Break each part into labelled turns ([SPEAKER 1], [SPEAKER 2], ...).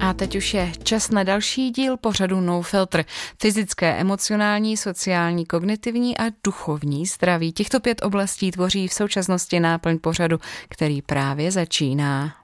[SPEAKER 1] A teď už je čas na další díl pořadu No Filter. Fyzické, emocionální, sociální, kognitivní a duchovní zdraví. Těchto 5 oblastí tvoří v současnosti náplň pořadu, který právě začíná.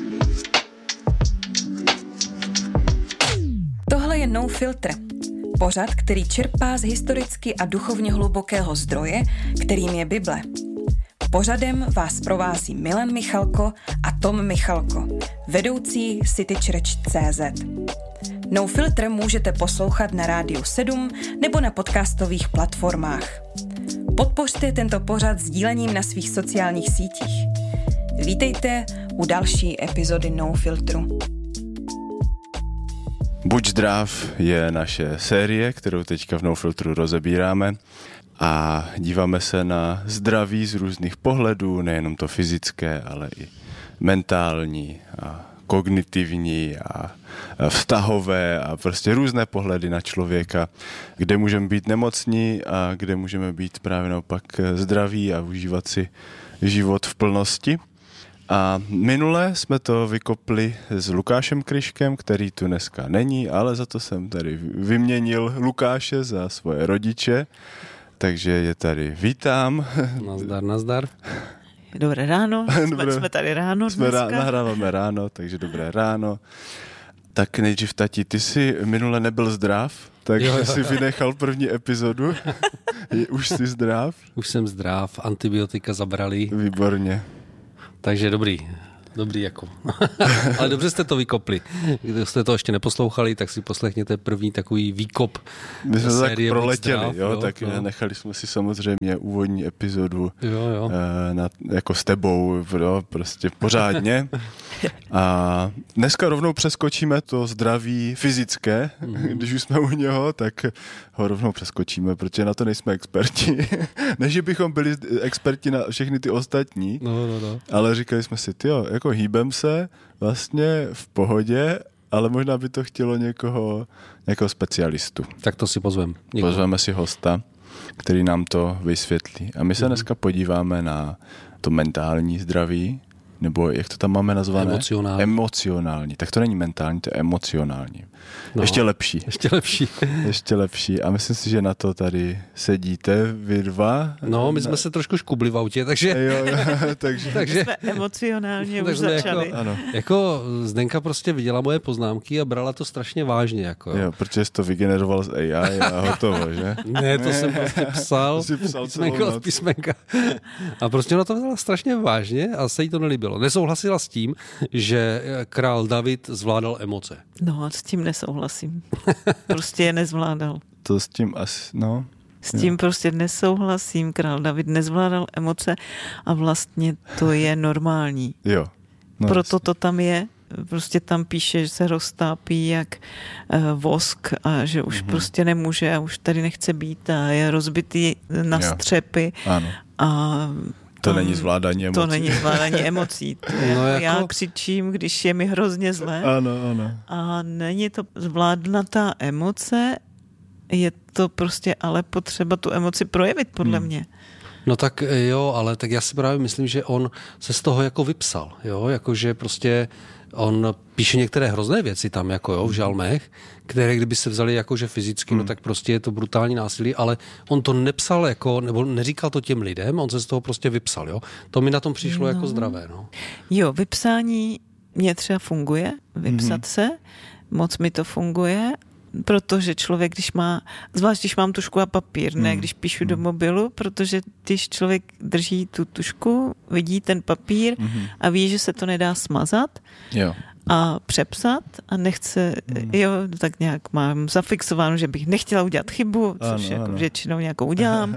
[SPEAKER 2] Tohle je No Filter. Pořad, který čerpá z historicky a duchovně hlubokého zdroje, kterým je Bible. Pořadem vás provází Milan Michalko a Tom Michalko, vedoucí citychurch.cz. No Filter můžete poslouchat na Rádiu 7 nebo na podcastových platformách. Podpořte tento pořad sdílením na svých sociálních sítích. Vítejte u další epizody No Filtru.
[SPEAKER 3] Buď zdrav je naše série, kterou teďka v No Filtru rozebíráme a díváme se na zdraví z různých pohledů, nejenom to fyzické, ale i mentální a kognitivní a vztahové a prostě různé pohledy na člověka, kde můžeme být nemocní a kde můžeme být právě naopak zdraví a užívat si život v plnosti. A minule jsme to vykopli s Lukášem Kryškem, který tu dneska není, ale za to jsem tady vyměnil Lukáše za svoje rodiče, takže je tady vítám.
[SPEAKER 4] Nazdar.
[SPEAKER 5] Dobré ráno, jsme tady ráno dneska.
[SPEAKER 3] Nahráváme ráno, takže dobré ráno. Tak nejdřív, tati, ty jsi minule nebyl zdrav, takže jsi vynechal první epizodu. Už jsi zdrav?
[SPEAKER 4] Už jsem zdrav, antibiotika zabrali.
[SPEAKER 3] Výborně.
[SPEAKER 4] Takže dobrý jako. Ale dobře jste to vykopli. Když jste to ještě neposlouchali, tak si poslechněte první takový výkop.
[SPEAKER 3] My jsme to tak
[SPEAKER 4] série
[SPEAKER 3] proletěli, tak nechali jsme si samozřejmě úvodní epizodu jako s tebou, prostě pořádně. A dneska rovnou přeskočíme to zdraví fyzické. Když už jsme u něho, tak ho rovnou přeskočíme, protože na to nejsme experti. Než že bychom byli experti na všechny ty ostatní, ale říkali jsme si, jako hýbem se vlastně v pohodě, ale možná by to chtělo nějakého specialistu.
[SPEAKER 4] Tak to si pozveme.
[SPEAKER 3] Pozveme si hosta, který nám to vysvětlí. A my se dneska podíváme na to mentální zdraví, nebo jak to tam máme nazvané? Emocionální. Tak to není mentální, to je emocionální. No, ještě lepší. A myslím si, že na to tady sedíte vy dva.
[SPEAKER 4] No, my jsme se trošku škubli v autě, takže...
[SPEAKER 5] takže jsme emocionálně už začali.
[SPEAKER 4] Jako Zdenka prostě viděla moje poznámky a brala to strašně vážně. Jako.
[SPEAKER 3] Jo, protože jsi to vygeneroval z AI a hotovo, že?
[SPEAKER 4] Ne, to jsem prostě psal písmenko od písmenka. A prostě ona to vzala strašně vážně a se jí to nelíbilo. Nesouhlasila s tím, že král David zvládal emoce.
[SPEAKER 5] No, s tím nesouhlasím. Prostě je nezvládal.
[SPEAKER 3] To s tím asi,
[SPEAKER 5] S tím prostě nesouhlasím. Král David nezvládal emoce a vlastně to je normální.
[SPEAKER 3] Jo.
[SPEAKER 5] Proto to tam je. Prostě tam píše, že se roztápí jak vosk a že už prostě nemůže a už tady nechce být a je rozbitý na střepy.
[SPEAKER 3] Ano.
[SPEAKER 5] A
[SPEAKER 3] to není zvládání emocí.
[SPEAKER 5] To není zvládání emocí. Já křičím, když je mi hrozně zlé.
[SPEAKER 3] Ano.
[SPEAKER 5] A není to zvládnutá emoce, je to prostě ale potřeba tu emoci projevit, podle mě.
[SPEAKER 4] No tak jo, ale tak já si právě myslím, že on se z toho jako vypsal, jakože prostě on píše některé hrozné věci tam, v žalmech, které kdyby se vzali jakože fyzicky, tak prostě je to brutální násilí, ale on to nepsal nebo neříkal to těm lidem, on se z toho prostě vypsal, To mi na tom přišlo jako zdravé,
[SPEAKER 5] Jo, vypsání mě třeba funguje, vypsat se, moc mi to funguje, protože člověk, zvlášť když mám tušku a papír, ne když píšu do mobilu, protože když člověk drží tu tušku, vidí ten papír a ví, že se to nedá smazat a přepsat a nechce, tak nějak mám zafixováno, že bych nechtěla udělat chybu, což většinou nějakou udělám,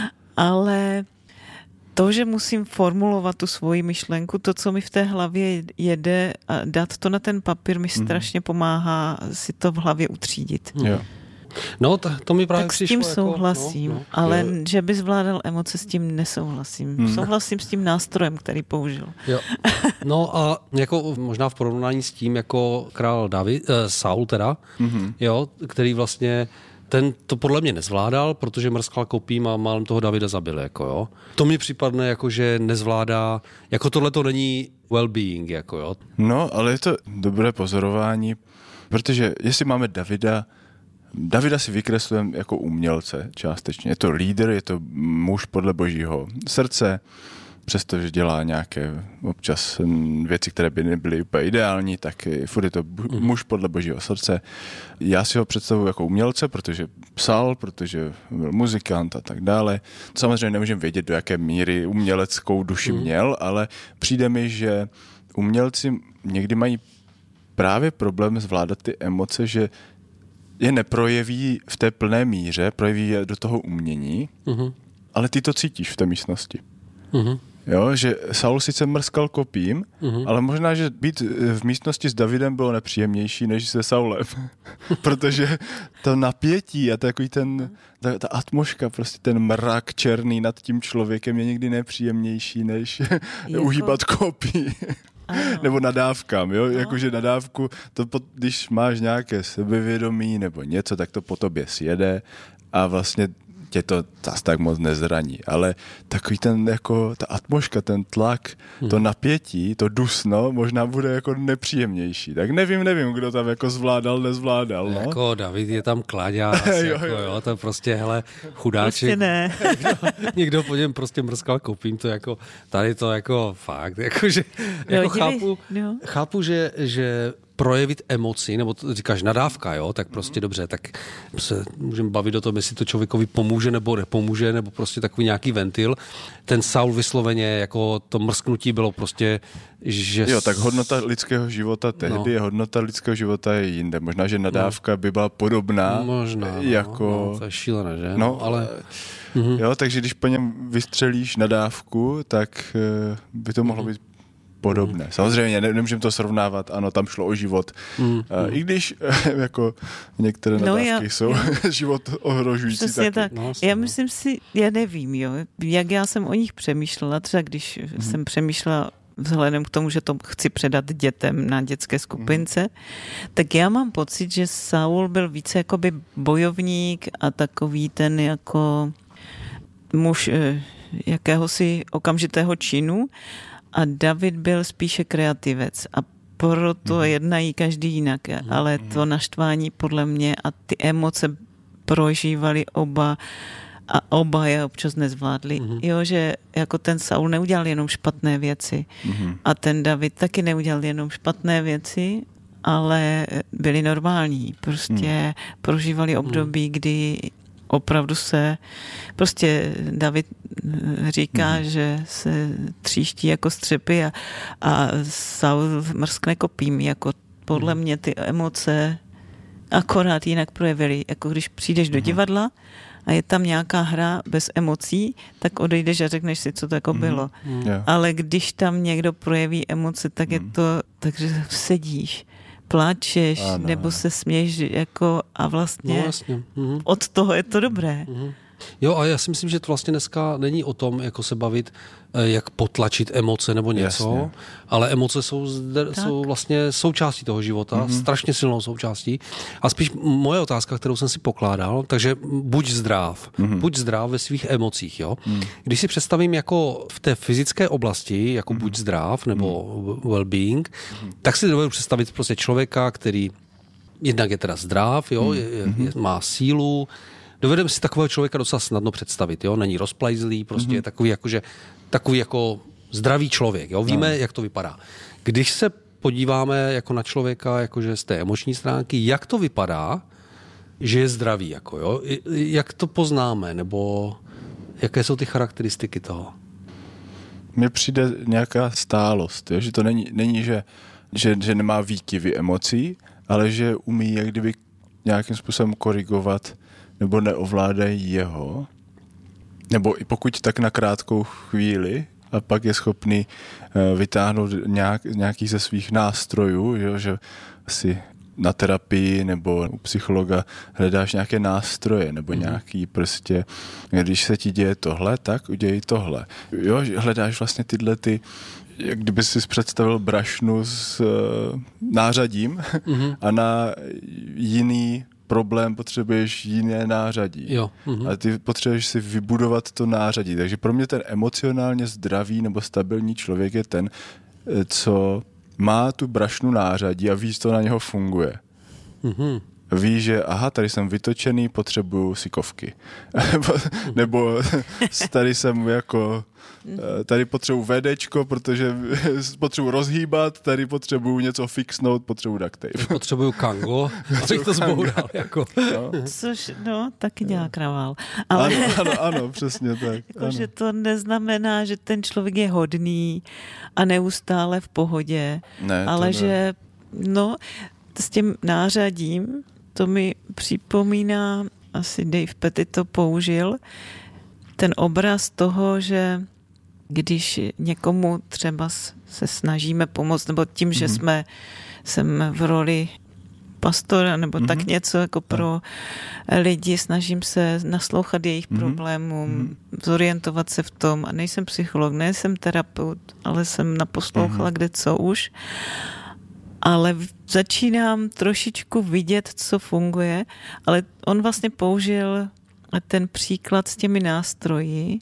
[SPEAKER 5] ale to, že musím formulovat tu svoji myšlenku, to, co mi v té hlavě jede a dát to na ten papír, mi strašně pomáhá si to v hlavě utřídit.
[SPEAKER 4] No, to mi právě přišlo.
[SPEAKER 5] Tak s tím souhlasím, ale že by zvládal emoce, s tím nesouhlasím. Souhlasím s tím nástrojem, který použil.
[SPEAKER 4] Jo. No a jako možná v porovnání s tím, jako král Saul teda, který vlastně ten to podle mě nezvládal, protože mrskal kopím a málem toho Davida zabil, jako jo. To mi připadne jako, že nezvládá, jako tohle to není well-being, jako jo.
[SPEAKER 3] No, ale je to dobré pozorování, protože jestli máme Davida si vykreslujeme jako umělce částečně. Je to lídr, je to muž podle božího srdce, přestože dělá nějaké občas věci, které by nebyly úplně ideální, tak furt je to muž podle božího srdce. Já si ho představuji jako umělce, protože psal, protože byl muzikant a tak dále. Samozřejmě nemůžeme vědět, do jaké míry uměleckou duši měl, ale přijde mi, že umělci někdy mají právě problém zvládat ty emoce, že je neprojeví v té plné míře, projeví je do toho umění, ale ty to cítíš v té místnosti. Jo, že Saul sice mrskal kopím, ale možná, že být v místnosti s Davidem bylo nepříjemnější než se Saulem. Protože to napětí a takový ta atmosféra, prostě ten mrak černý nad tím člověkem je někdy nepříjemnější než uhýbat kopí. Nebo nadávkám, jo? Jakože nadávku, když máš nějaké sebevědomí nebo něco, tak to po tobě sjede a vlastně tě to zase tak moc nezraní, ale takový ta atmosféra, ten tlak, to napětí, to dusno možná bude jako nepříjemnější. Tak nevím, kdo tam jako nezvládal. No?
[SPEAKER 4] Jako David je tam kláďás, jo, to prostě, hele, chudáček.
[SPEAKER 5] Prostě ne.
[SPEAKER 4] Někdo po něm prostě mrskal kopím, to jako, tady to jako fakt, jakože, jako chápu, že projevit emoci, nebo to říkáš nadávka, jo, tak prostě dobře, tak se můžeme bavit o tom, jestli to člověkovi pomůže nebo nepomůže, nebo prostě takový nějaký ventil. Ten Saul vysloveně, jako to mrsknutí bylo prostě, že...
[SPEAKER 3] Jo, tak hodnota lidského života tehdy je hodnota lidského života je jinde. Možná, že nadávka by byla podobná.
[SPEAKER 4] Možná,
[SPEAKER 3] jako...
[SPEAKER 4] to je šílené, že?
[SPEAKER 3] No, ale... Jo, takže když po něm vystřelíš nadávku, tak by to mohlo být podobné. Samozřejmě nemůžeme to srovnávat, ano, tam šlo o život. I když jako některé nadávky jsou život ohrožující.
[SPEAKER 5] Přesně tak. Já myslím si, já nevím, jo, jak já jsem o nich přemýšlela, třeba když jsem přemýšlela vzhledem k tomu, že to chci předat dětem na dětské skupince, tak já mám pocit, že Saul byl více jakoby bojovník a takový ten jako muž jakéhosi okamžitého činu, a David byl spíše kreativec a proto jednají každý jinak, ale to naštvání podle mě a ty emoce prožívali oba a oba je občas nezvládli. Jo, že jako ten Saul neudělal jenom špatné věci a ten David taky neudělal jenom špatné věci, ale byli normální. Prostě prožívali období, kdy opravdu se, prostě David říká, že se tříští jako střepy a Saul mrskne kopím, jako podle mě ty emoce akorát jinak projevily, jako když přijdeš do divadla a je tam nějaká hra bez emocí, tak odejdeš a řekneš si, co to jako bylo. Ale když tam někdo projeví emoce, tak je to, takže sedíš, pláčeš, nebo se směješ jako a vlastně od toho je to dobré.
[SPEAKER 4] Jo, a já si myslím, že to vlastně dneska není o tom, jako se bavit, jak potlačit emoce nebo něco, ale emoce jsou vlastně součástí toho života, strašně silnou součástí. A spíš moje otázka, kterou jsem si pokládal, takže buď zdrav ve svých emocích, jo. Když si představím jako v té fyzické oblasti, jako buď zdrav nebo well-being, tak si dovedu představit prostě člověka, který jednak je teda zdrav, jo, má sílu. Dovedeme si takového člověka docela snadno představit, jo? Není rozplajzlý, prostě je takový jako zdravý člověk, jo? Víme, jak to vypadá. Když se podíváme jako na člověka, jakože z té emoční stránky, jak to vypadá, že je zdravý, jako, jo? Jak to poznáme, nebo jaké jsou ty charakteristiky toho?
[SPEAKER 3] Mně přijde nějaká stálost, jo? Že to není že nemá výkyvy emocí, ale že umí jak kdyby nějakým způsobem korigovat nebo neovládají jeho, nebo i pokud tak na krátkou chvíli a pak je schopný vytáhnout nějaký ze svých nástrojů, že si na terapii nebo u psychologa hledáš nějaké nástroje nebo nějaký prostě, když se ti děje tohle, tak udělej tohle. Jo, hledáš vlastně tyhle jak kdyby si představil brašnu s nářadím a na jiný problém, potřebuješ jiné nářadí.
[SPEAKER 4] Jo.
[SPEAKER 3] A ty potřebuješ si vybudovat to nářadí. Takže pro mě ten emocionálně zdravý nebo stabilní člověk je ten, co má tu brašnu nářadí a ví, co na něho funguje. Ví, že aha, tady jsem vytočený, potřebuju sikovky. Nebo tady jsem jako, tady potřebuju VDčko, protože potřebuju rozhýbat, tady potřebuju něco fixnout, potřebuju duct tape.
[SPEAKER 4] Potřebuju kango, abych to zboural. Jako.
[SPEAKER 5] Což, taky dělá kravál. Ale
[SPEAKER 3] Ano, přesně tak.
[SPEAKER 5] Jako, že to neznamená, že ten člověk je hodný a neustále v pohodě,
[SPEAKER 3] Ne,
[SPEAKER 5] ale že, s tím nářadím, to mi připomíná, asi Dave Petit to použil, ten obraz toho, že když někomu třeba se snažíme pomoct, nebo tím, že jsem v roli pastora, nebo tak něco jako pro lidi, snažím se naslouchat jejich problémům, zorientovat se v tom a nejsem psycholog, nejsem terapeut, ale jsem naposlouchala kde co už. Ale začínám trošičku vidět, co funguje, ale on vlastně použil ten příklad s těmi nástroji,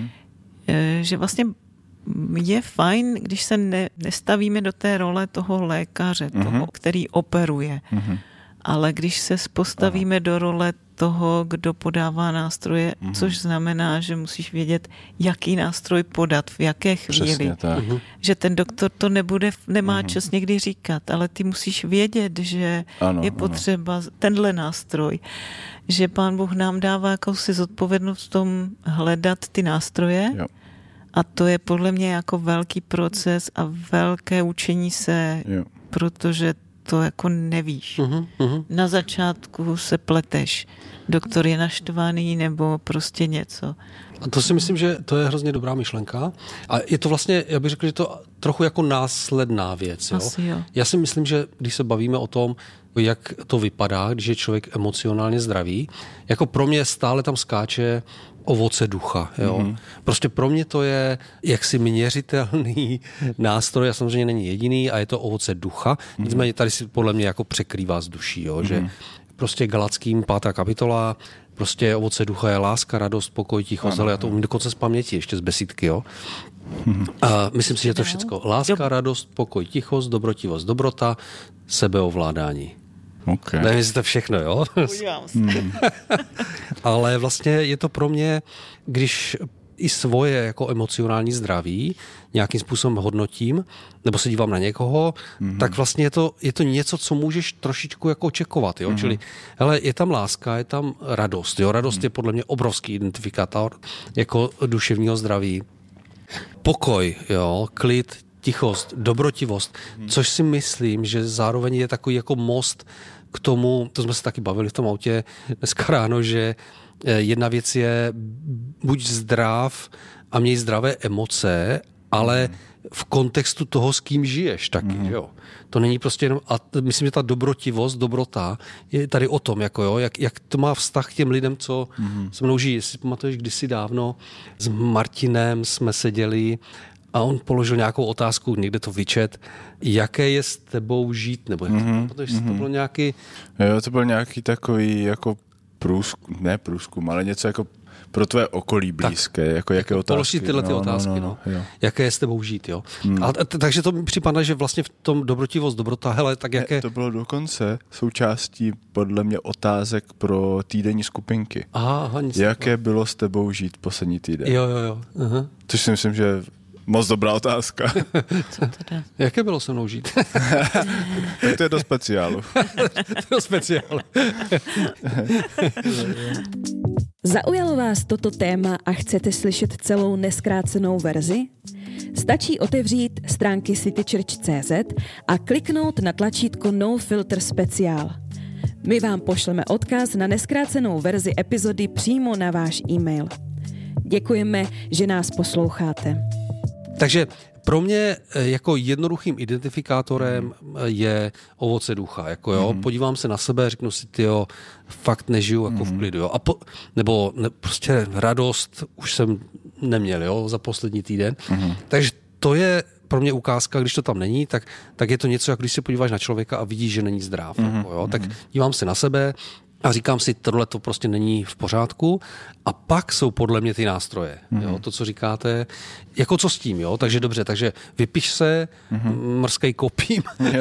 [SPEAKER 5] že vlastně je fajn, když se nestavíme do té role toho lékaře, toho, který operuje. Ale když se postavíme do role toho, kdo podává nástroje, což znamená, že musíš vědět, jaký nástroj podat, v jaké chvíli. Že ten doktor to nemá čas někdy říkat, ale ty musíš vědět, že je potřeba tenhle nástroj. Že Pán Bůh nám dává jakousi zodpovědnost v tom hledat ty nástroje. Jo. A to je podle mě jako velký proces a velké učení se, protože to jako nevíš. Na začátku se pleteš. Doktor je naštvaný nebo prostě něco.
[SPEAKER 4] A to si myslím, že to je hrozně dobrá myšlenka. A je to vlastně, já bych řekl, že to trochu jako následná věc. Jo?
[SPEAKER 5] Asi jo.
[SPEAKER 4] Já si myslím, že když se bavíme o tom, jak to vypadá, když je člověk emocionálně zdravý, jako pro mě stále tam skáče ovoce ducha. Jo? Prostě pro mě to je jaksi měřitelný nástroj a samozřejmě není jediný a je to ovoce ducha. Nicméně tady si podle mě jako překrývá s duší, jo? Že prostě Galackým 5. kapitola, prostě ovoce ducha je láska, radost, pokoj, tichost, ale já to umím dokonce z paměti, ještě z besídky, jo. A myslím si, že to všecko. Láska, radost, pokoj, tichost, dobrotivost, dobrota, sebeovládání.
[SPEAKER 3] Okay.
[SPEAKER 4] Nevím, jestli to všechno, jo? Ale vlastně je to pro mě, když i svoje jako emocionální zdraví nějakým způsobem hodnotím, nebo se dívám na někoho, tak vlastně je to něco, co můžeš trošičku jako čekovat, jo? Čili, hele, je tam láska, je tam radost, jo? Radost je podle mě obrovský identifikátor jako duševního zdraví. Pokoj, jo? Klid, tichost, dobrotivost, což si myslím, že zároveň je takový jako most k tomu, to jsme se taky bavili v tom autě dneska ráno, že jedna věc je buď zdrav a měj zdravé emoce, ale v kontextu toho, s kým žiješ taky, jo. To není prostě jenom, a myslím, že ta dobrotivost, dobrota je tady o tom, jako jo, jak to má vztah k těm lidem, co se mnou žijí. Jestli pamatuješ, kdysi dávno s Martinem jsme seděli a on položil nějakou otázku, někde to vyčet, jaké je s tebou žít, nebo protože to bylo nějaký...
[SPEAKER 3] Jo, to byl nějaký takový jako průzkum, ale něco jako pro tvé okolí blízké, jako jaké otázky.
[SPEAKER 4] Položit tyhle ty otázky, jaké je s tebou žít, jo. Takže to mi připadá, že vlastně v tom dobrotivost, dobrota, hele, tak jaké...
[SPEAKER 3] To bylo dokonce součástí podle mě otázek pro týdenní skupinky.
[SPEAKER 4] Aha, nic.
[SPEAKER 3] Jaké bylo s tebou žít poslední týden?
[SPEAKER 4] Jo. Aha.
[SPEAKER 3] Což si myslím, že moc dobrá otázka.
[SPEAKER 4] Jaké bylo se mnou žít?
[SPEAKER 3] Tak to je do speciálu.
[SPEAKER 4] Do speciálu.
[SPEAKER 2] Zaujalo vás toto téma a chcete slyšet celou nezkrácenou verzi? Stačí otevřít stránky citychurch.cz a kliknout na tlačítko No Filter Speciál. My vám pošleme odkaz na nezkrácenou verzi epizody přímo na váš e-mail. Děkujeme, že nás posloucháte.
[SPEAKER 4] Takže pro mě jako jednoduchým identifikátorem je ovoce ducha. Jako jo, podívám se na sebe, řeknu si, tyjo, fakt nežiju jako v klidu. Jo. Nebo prostě radost už jsem neměl, jo, za poslední týden. Takže to je pro mě ukázka, když to tam není, tak je to něco, jak když se podíváš na člověka a vidíš, že není zdrav. Jako, jo. Tak dívám se na sebe a říkám si, tohle to prostě není v pořádku a pak jsou podle mě ty nástroje. Jo? To, co říkáte, jako co s tím, jo? Takže dobře, takže vypiš se, mrzkej kopím,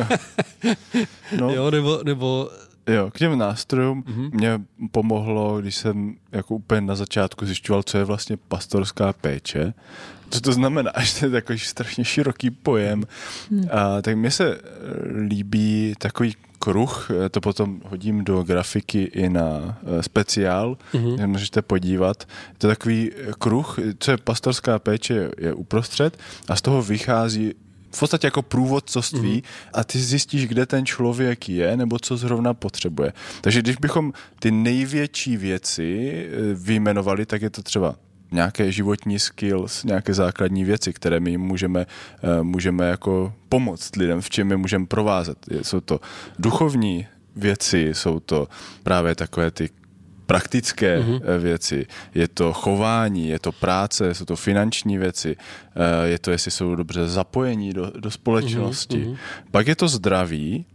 [SPEAKER 3] No.
[SPEAKER 4] jo, nebo
[SPEAKER 3] Jo, k těm nástrojům mě pomohlo, když jsem jako úplně na začátku zjišťoval, co je vlastně pastorská péče. Co to znamená, že to je takový strašně široký pojem. A tak mně se líbí takový kruh, to potom hodím do grafiky i na speciál, můžete podívat. To je takový kruh, co je pastorská péče, je uprostřed a z toho vychází v podstatě jako průvodcovství a ty zjistíš, kde ten člověk je nebo co zrovna potřebuje. Takže když bychom ty největší věci vyjmenovali, tak je to třeba nějaké životní skills, nějaké základní věci, které my můžeme jako pomoct lidem, v čem je můžeme provázet. Jsou to duchovní věci, jsou to právě takové ty praktické věci, je to chování, je to práce, jsou to finanční věci, je to, jestli jsou dobře zapojení do společnosti. Pak je to zdraví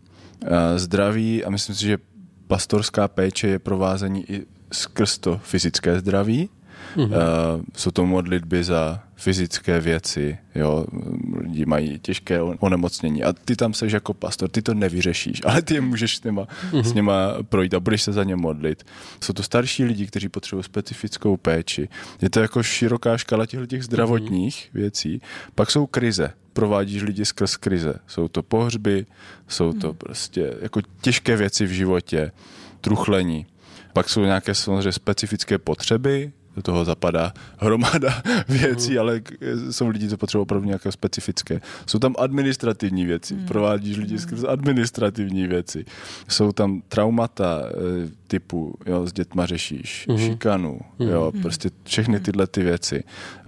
[SPEAKER 3] a myslím si, že pastorská péče je provázení i skrz to fyzické zdraví. Jsou to modlitby za fyzické věci, jo, lidi mají těžké onemocnění a ty tam seš jako pastor, ty to nevyřešíš, ale ty je můžeš s nima projít a budeš se za ně modlit. Jsou to starší lidi, kteří potřebují specifickou péči. Je to jako široká škala těch zdravotních věcí. Pak jsou krize, provádíš lidi skrz krize. Jsou to pohřby, jsou to prostě jako těžké věci v životě, truchlení. Pak jsou nějaké samozřejmě specifické potřeby, do toho zapadá hromada věcí, ale jsou lidi, co potřebují opravdu nějaké specifické. Jsou tam administrativní věci, provádíš lidi skrz administrativní věci. Jsou tam traumata typu, jo, s dětma řešíš, šikanu, jo, prostě všechny tyhle ty věci.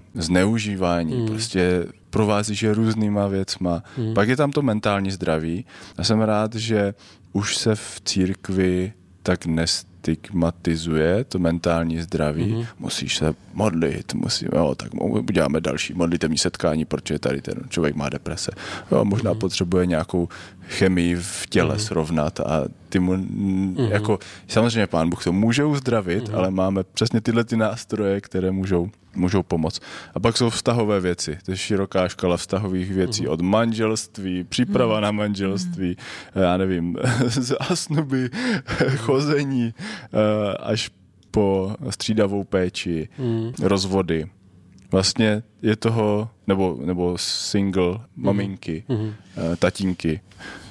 [SPEAKER 3] Zneužívání, prostě provázíš je různýma věcma. Pak je tam to mentální zdraví. Já jsem rád, že už se v církvi tak nestigmatizuje to mentální zdraví. Musíš se modlit, tak uděláme další modlitevní setkání, protože tady ten člověk má deprese. Jo, možná potřebuje nějakou chemii v těle srovnat a ty mu, jako, samozřejmě Pán Bůh to může uzdravit, ale máme přesně tyhle ty nástroje, které můžou pomoct. A pak jsou vztahové věci. To je široká škala vztahových věcí. Od manželství, příprava na manželství, já nevím, zásnuby, chození, až po střídavou péči, rozvody. Vlastně je toho, nebo single maminky, tatínky.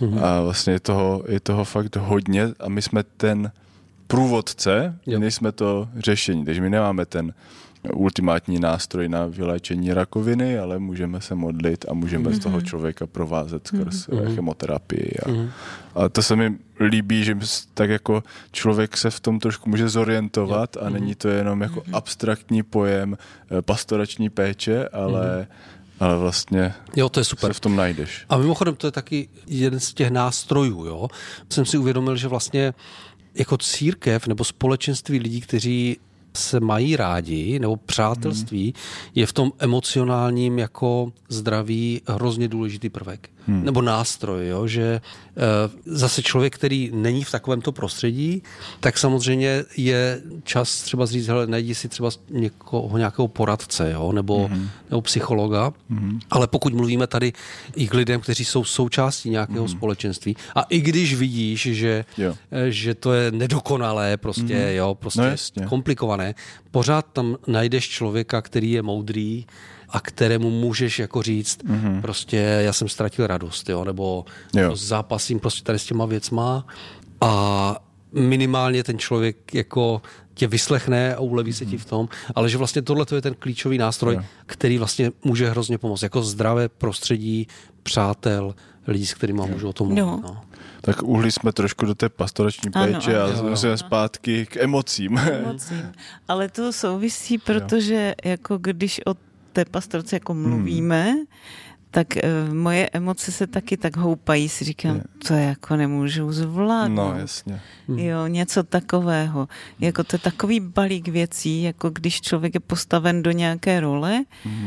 [SPEAKER 3] A vlastně je toho fakt hodně a my jsme ten průvodce, nejsme to řešení. Takže my nemáme ten ultimátní nástroj na vyléčení rakoviny, ale můžeme se modlit a můžeme z toho člověka provázet skrz chemoterapii. A to se mi líbí, že tak jako člověk se v tom trošku může zorientovat a není to jenom jako abstraktní pojem pastorační péče, ale vlastně
[SPEAKER 4] to je super.
[SPEAKER 3] se v tom najdeš.
[SPEAKER 4] A mimochodem to je taky jeden z těch nástrojů. Jo? Jsem si uvědomil, že vlastně jako církev nebo společenství lidí, kteří se mají rádi, nebo přátelství, je v tom emocionálním jako zdraví hrozně důležitý prvek. Nebo nástroj, jo? Že zase člověk, který není v takovémto prostředí, tak samozřejmě je čas třeba říct, hele, najdi si třeba nějakého poradce, jo? Nebo psychologa, ale pokud mluvíme tady i k lidem, kteří jsou součástí nějakého společenství a i když vidíš, že to je nedokonalé, prostě, prostě komplikované, pořád tam najdeš člověka, který je moudrý a kterému můžeš jako říct, prostě já jsem ztratil radost, nebo zápasím prostě tady s těma věcma a minimálně ten člověk jako tě vyslechne a uleví se ti v tom, ale že vlastně tohle je ten klíčový nástroj, který vlastně může hrozně pomoct. Jako zdravé prostředí, přátel, lidí, s kterými můžu o tom mluvit. No.
[SPEAKER 3] Tak uhli jsme trošku do té pastorační péče a jsme zpátky k emocím.
[SPEAKER 5] Ale to souvisí, protože jako když o té pastorce jako mluvíme, tak moje emoce se taky tak houpají, si říkám, to jako nemůžu zvládnout.
[SPEAKER 3] No, jasně.
[SPEAKER 5] Jo, něco takového. Jako to je takový balík věcí, jako když člověk je postaven do nějaké role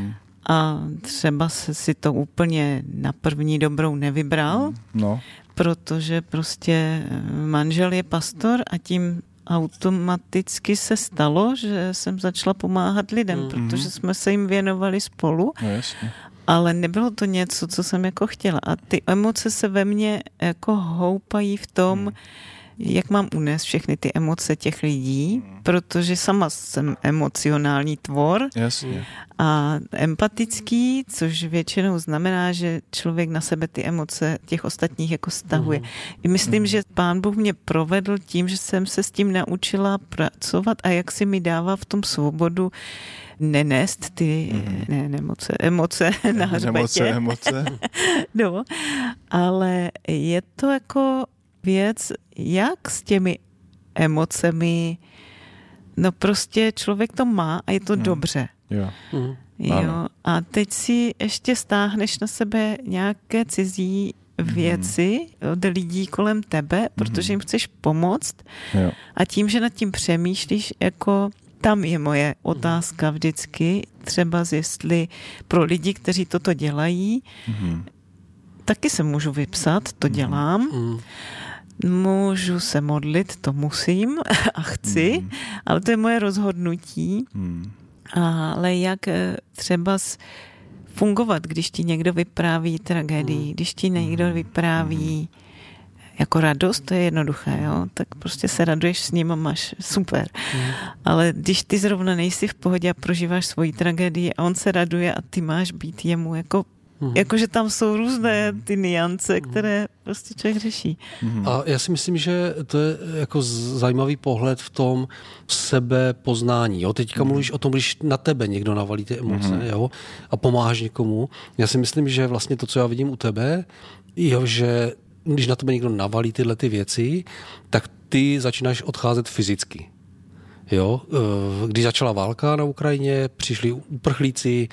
[SPEAKER 5] a třeba si to úplně na první dobrou nevybral, protože prostě manžel je pastor a tím automaticky se stalo, že jsem začala pomáhat lidem, protože jsme se jim věnovali spolu.
[SPEAKER 3] No, jasně.
[SPEAKER 5] Ale nebylo to něco, co jsem jako chtěla. A ty emoce se ve mně jako houpají v tom, jak mám unést všechny ty emoce těch lidí, protože sama jsem emocionální tvor.
[SPEAKER 3] Jasně.
[SPEAKER 5] A empatický, což většinou znamená, že člověk na sebe ty emoce těch ostatních jako stahuje. Myslím, že Pán Bůh mě provedl tím, že jsem se s tím naučila pracovat a jak si mi dává v tom svobodu nenést ty emoce na hřbetě.
[SPEAKER 3] Emoce.
[SPEAKER 5] No, ale je to jako věc, jak s těmi emocemi, no prostě člověk to má a je to dobře.
[SPEAKER 3] Jo.
[SPEAKER 5] Jo. A teď si ještě stáhneš na sebe nějaké cizí věci od lidí kolem tebe, protože jim chceš pomoct.
[SPEAKER 3] Jo.
[SPEAKER 5] A tím, že nad tím přemýšlíš, jako tam je moje otázka vždycky, třeba jestli pro lidi, kteří toto dělají, taky se můžu vypsat, to dělám. Můžu se modlit, to musím a chci, ale to je moje rozhodnutí. Ale jak třeba fungovat, když ti někdo vypráví tragédii, když ti někdo vypráví jako radost, to je jednoduché, jo? Tak prostě se raduješ s ním a máš super. Ale když ty zrovna nejsi v pohodě a prožíváš svoji tragédii a on se raduje a ty máš být jemu jakože tam jsou různé ty niance, které prostě člověk řeší.
[SPEAKER 4] A já si myslím, že to je jako zajímavý pohled v tom sebepoznání. Jo? Teďka mluvíš o tom, když na tebe někdo navalí ty emoce, jo? A pomáháš někomu. Já si myslím, že vlastně to, co já vidím u tebe, jo, že když na tebe někdo navalí tyhle ty věci, tak ty začínáš odcházet fyzicky. Jo? Když začala válka na Ukrajině, přišli uprchlíci,